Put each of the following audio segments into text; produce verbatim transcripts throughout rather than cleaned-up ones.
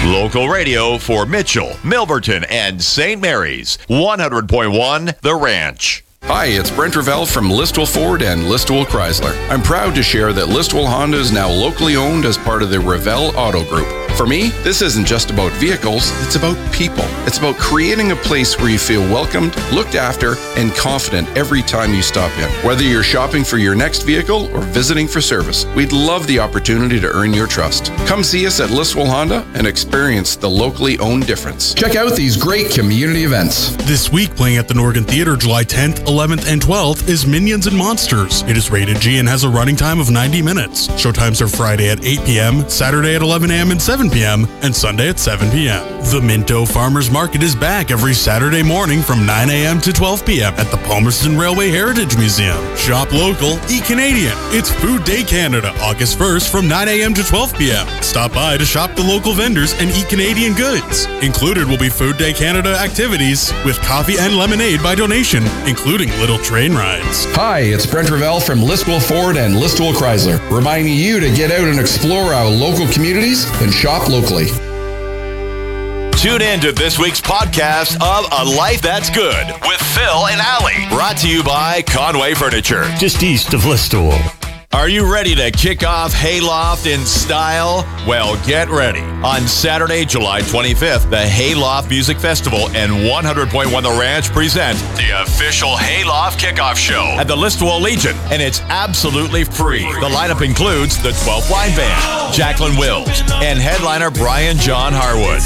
Local radio for Mitchell, Milberton, and Saint Mary's. one hundred point one The Ranch. Hi, it's Brent Ravel from Listowel Ford and Listowel Chrysler. I'm proud to share that Listowel Honda is now locally owned as part of the Ravel Auto Group. For me, this isn't just about vehicles, it's about people. It's about creating a place where you feel welcomed, looked after, and confident every time you stop in. Whether you're shopping for your next vehicle or visiting for service, we'd love the opportunity to earn your trust. Come see us at Listowel Honda and experience the locally owned difference. Check out these great community events. This week, playing at the Norgan Theatre July tenth, eleventh, and twelfth is Minions and Monsters. It is rated G and has a running time of ninety minutes. Showtimes are Friday at eight p.m., Saturday at eleven a.m. and seven p.m., and Sunday at seven p.m. The Minto Farmers Market is back every Saturday morning from nine a.m. to twelve p.m. at the Palmerston Railway Heritage Museum. Shop local, eat Canadian. It's Food Day Canada, August first from nine a.m. to twelve p.m. Stop by to shop the local vendors and eat Canadian goods. Included will be Food Day Canada activities with coffee and lemonade by donation, including little train rides. Hi, it's Brent Ravel from Listowel Ford and Listowel Chrysler, reminding you to get out and explore our local communities and shop locally. Tune in to this week's podcast of A Life That's Good with Phil and Allie. Brought to you by Conway Furniture. Just east of Listowel. Are you ready to kick off Hayloft in style? Well, get ready. On Saturday, July twenty-fifth, the Hayloft Music Festival and one hundred point one The Ranch present the official Hayloft Kickoff Show at the Listowel Legion, and it's absolutely free. The lineup includes the twelfth Line Band, Jacqueline Wills, and headliner Brian John Harwood.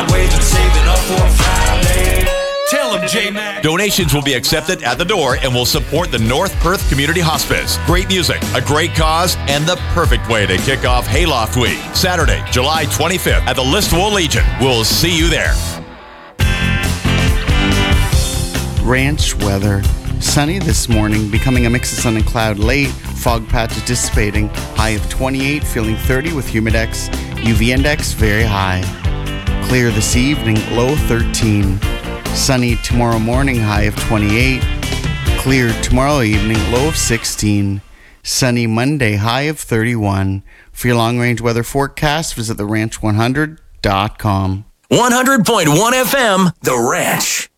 Tell him, J-Mac. Donations will be accepted at the door and will support the North Perth Community Hospice. Great music, a great cause, and the perfect way to kick off Hayloft Week. Saturday, July twenty-fifth at the Listowel Legion. We'll see you there. Ranch weather. Sunny this morning, becoming a mix of sun and cloud late. Fog patches dissipating. High of twenty-eight, feeling thirty with humidex. U V index very high. Clear this evening, low thirteen. Sunny tomorrow morning, high of twenty-eight. Clear tomorrow evening, low of sixteen. Sunny Monday, high of thirty-one. For your long-range weather forecast, visit the ranch one hundred dot com. one hundred point one F M, The Ranch.